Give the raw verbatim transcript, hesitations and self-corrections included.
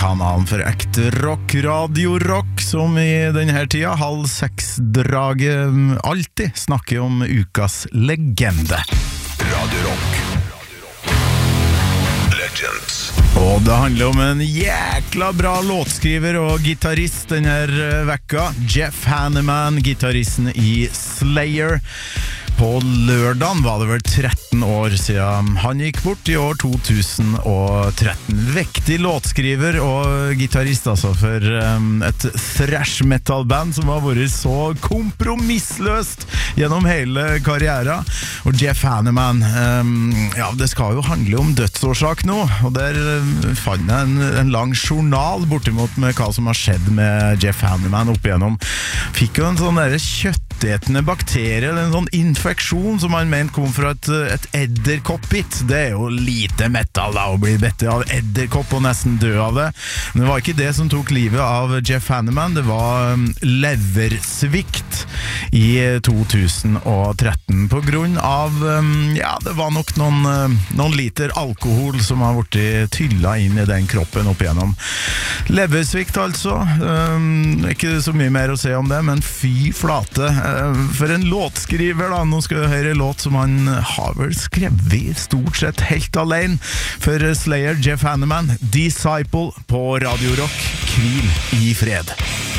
kanalen for ekte rock, Radio Rock, som i denne tida, halv seks-draget, alltid snakker om ukas legende. Radio Rock Legends. Og det handler om en jækla bra låtskriver og gitarist denne vekka, Jeff Hanneman, gitaristen i Slayer. På lørdagen var det vel tretten år siden han gikk bort i år to tusen og tretten. Vektig låtskriver og gitarist altså for um, et thrash metal band som har vært så kompromissløst gjennom hele karrieren. Og Jeff Hanneman, um, ja, det skal jo handle om dødsårsak nå, og der um, fant jeg en, en lang journal bortimot med hva som har skjedd med Jeff Hanneman opp igjennom. Fikk jo en sånn der kjøttetende bakterie, eller en sånn infeksjon som han mente kom fra et, et edderkoppbitt. Det er jo lite metal da, å bli bettet av edderkopp og nesten dø av det. Men det var ikke det som tok livet av Jeff Hanneman, det var um, leversvikt i to tusen og tretten på grunn av, um, ja, det var nok noen, uh, noen liter alkohol som har vært tylla inn i den kroppen opp igjennom. Leversvikt altså, um, ikke så mye mer å se om det, men fy flate. Uh, for en låtskriver da, nå skal vi høre låt som han har vel skrevet stort sett helt alene. For Slayer, Jeff Hanneman, Disciple på Radio Rock. Hvil i fred.